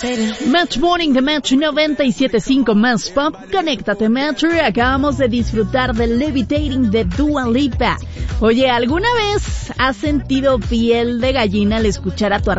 Match Morning de Match 97.5 más pop. Conéctate, Match. Acabamos de disfrutar de Levitating de Dua Lipa. Oye, ¿alguna vez has sentido piel de gallina al escuchar a tu